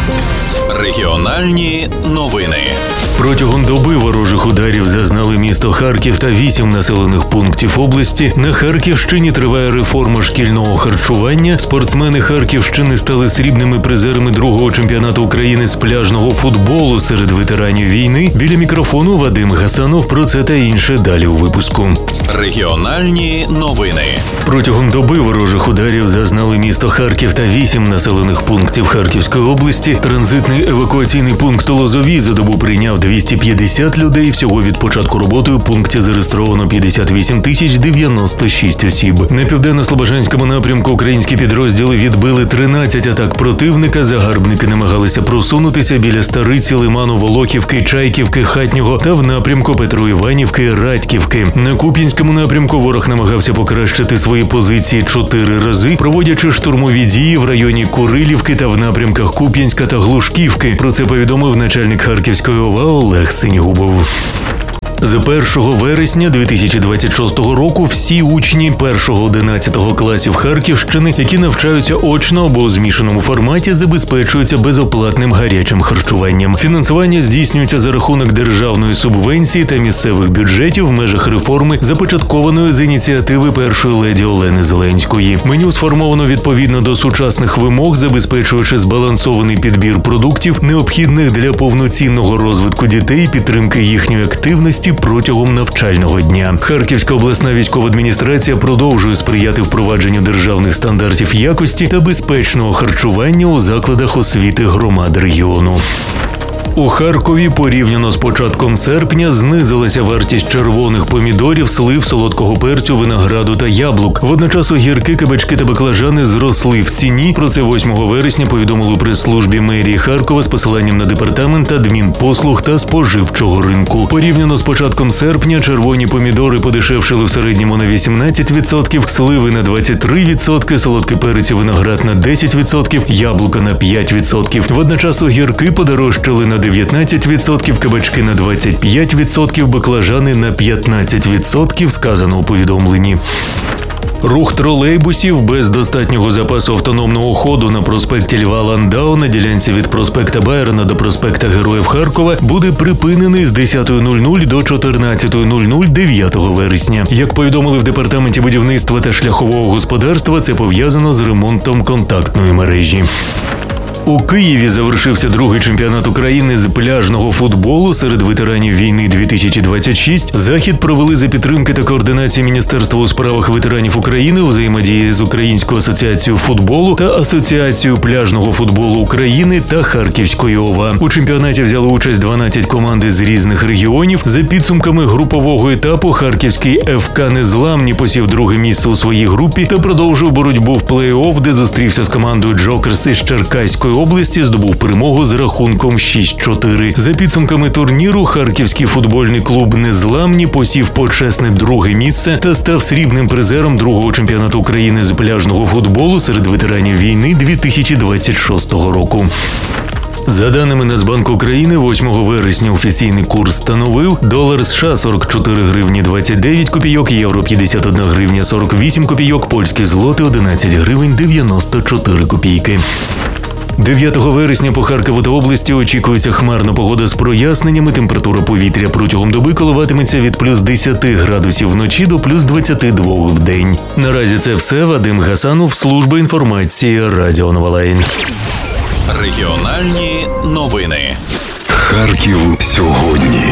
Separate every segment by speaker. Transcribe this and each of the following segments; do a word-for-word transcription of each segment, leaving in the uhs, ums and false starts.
Speaker 1: Регіональні новини.
Speaker 2: Протягом доби ворожих ударів зазнали місто Харків та вісім населених пунктів області. На Харківщині триває реформа шкільного харчування. Спортсмени Харківщини стали срібними призерами другого чемпіонату України з пляжного футболу серед ветеранів війни. Біля мікрофону Вадим Гасанов. Про це та інше далі у випуску.
Speaker 1: Регіональні новини.
Speaker 2: Протягом доби ворожих ударів зазнали місто Харків та вісім населених пунктів Харківської області. Транзитний евакуаційний пункт Лозові за добу прийняв двісті п'ятдесят людей. Всього від початку роботи у пункті зареєстровано п'ятдесят вісім тисяч дев'яносто шість осіб. На південно-слобожанському напрямку українські підрозділи відбили тринадцять атак противника. Загарбники намагалися просунутися біля Стариці, Лиману, Волохівки, Чайківки, Хатнього та в напрямку Петроіванівки, Радьківки. На Куп'янському напрямку ворог намагався покращити свої позиції чотири рази, проводячи штурмові дії в районі Курилівки та в напрямках Куп'янська та Глушківки. Про це повідомив начальник Харківської ОВА Олег Синьгубов. З першого вересня дві тисячі двадцять шостого року всі учні першого-одинадцятого класів Харківщини, які навчаються очно або у змішаному форматі, забезпечуються безоплатним гарячим харчуванням. Фінансування здійснюється за рахунок державної субвенції та місцевих бюджетів в межах реформи, започаткованої з ініціативи першої леді Олени Зеленської. Меню сформовано відповідно до сучасних вимог, забезпечуючи збалансований підбір продуктів, необхідних для повноцінного розвитку дітей і підтримки їхньої активності протягом навчального дня. Харківська обласна військова адміністрація продовжує сприяти впровадженню державних стандартів якості та безпечного харчування у закладах освіти громад регіону. У Харкові порівняно з початком серпня знизилася вартість червоних помідорів, слив, солодкого перцю, винограду та яблук. Водночас огірки, кабачки та баклажани зросли в ціні. Про це восьмого вересня повідомили у прес-службі мерії Харкова з посиланням на департамент адмінпослуг та споживчого ринку. Порівняно з початком серпня червоні помідори подешевшили в середньому на вісімнадцять відсотків, сливи на двадцять три відсотки, солодкий перець і виноград на десять відсотків, яблука на п'ять відсотків. Водночас огірки подорожчали на дев'ятнадцять відсотків, кабачки на двадцять п'ять відсотків, баклажани на п'ятнадцять відсотків, сказано у повідомленні. Рух тролейбусів без достатнього запасу автономного ходу на проспекті Льва Ландау на ділянці від проспекта Байрона до проспекта Героїв Харкова буде припинений з десятої нуль нуль до чотирнадцятої нуль нуль дев'ятого вересня. Як повідомили в департаменті будівництва та шляхового господарства, це пов'язано з ремонтом контактної мережі. У Києві завершився другий чемпіонат України з пляжного футболу серед ветеранів війни дві тисячі двадцять шість. Захід провели за підтримки та координації Міністерства у справах ветеранів України у взаємодії з Українською асоціацією футболу та Асоціацією пляжного футболу України та Харківської ОВА. У чемпіонаті взяли участь дванадцять команд з різних регіонів. За підсумками групового етапу Харківський еф ка «Незламні» посів друге місце у своїй групі та продовжив боротьбу в плей-офф, де зустрівся з командою «Джокерс» із Черкаської області, здобув перемогу з рахунком шість чотири. За підсумками турніру Харківський футбольний клуб «Незламні» посів почесне друге місце та став срібним призером другого чемпіонату України з пляжного футболу серед ветеранів війни дві тисячі двадцять шостого року. За даними Нацбанку України, восьмого вересня офіційний курс становив долар США сорок чотири гривні двадцять дев'ять копійок, євро п'ятдесят одна гривня сорок вісім копійок, польські злоти одинадцять гривень дев'яносто чотири копійки. дев'ятого вересня по Харкову та області очікується хмарна погода з проясненнями. Температура повітря протягом доби коливатиметься від плюс десять градусів вночі до плюс двадцять два в день. Наразі це все. Вадим Гасанов, служба інформації, Радіо Новолайн.
Speaker 1: Регіональні новини.
Speaker 3: Харків сьогодні.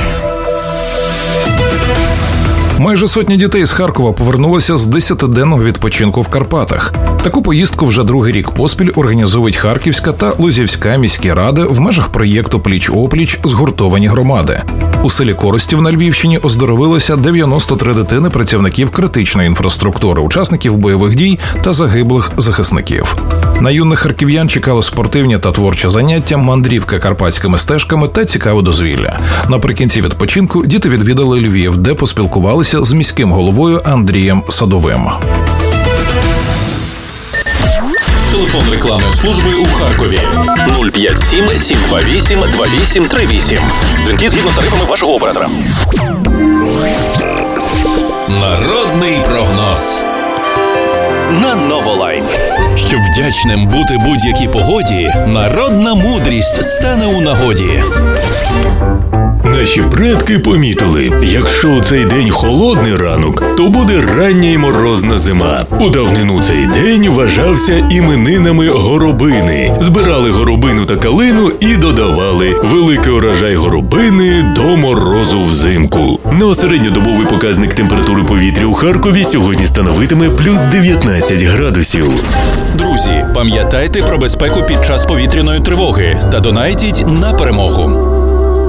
Speaker 4: Майже сотня дітей з Харкова повернулися з десятиденного відпочинку в Карпатах. Таку поїздку вже другий рік поспіль організовують Харківська та Лозівська міські ради в межах проєкту «Пліч-опліч. Згуртовані громади». У селі Коростів на Львівщині оздоровилося дев'яносто три дитини працівників критичної інфраструктури, учасників бойових дій та загиблих захисників. На юних харків'ян чекали спортивні та творчі заняття, мандрівка карпатськими стежками та цікаве дозвілля. Наприкінці відпочинку діти відвідали Львів, де поспілкувалися з міським головою Андрієм Садовим.
Speaker 1: Телефон рекламної служби у Харкові нуль п'ять сім сім два вісім два вісім три вісім. Дзвінки згідно з тарифами вашого оператора. Народний прогноз. на Новолайн. Щоб вдячним бути будь-якій погоді, народна мудрість стане у нагоді.
Speaker 2: Наші предки помітили, якщо у цей день холодний ранок, то буде рання й морозна зима. У давнину цей день вважався іменинами горобини. Збирали горобину та калину і додавали великий урожай горобини до морозу взимку. Ну, середньодобовий показник температури повітря у Харкові сьогодні становитиме плюс дев'ятнадцять градусів.
Speaker 1: Друзі, пам'ятайте про безпеку під час повітряної тривоги та донайтіть на перемогу.